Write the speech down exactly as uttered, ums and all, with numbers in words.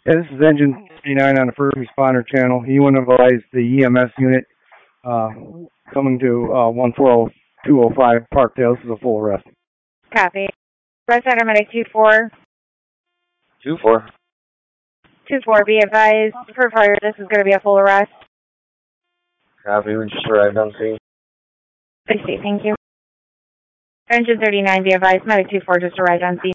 Yeah, this is engine thirty-nine on the first responder channel. You want to advise the E M S unit uh, coming to uh, one four two oh five Parkdale. This is a full arrest. Copy. Red Center Medic two four. two four. two four, be advised. Per fire, this is going to be a full arrest. Copy, we just arrived on scene. I see, thank you. Engine thirty-nine, be advised. Medic two four just arrived on scene.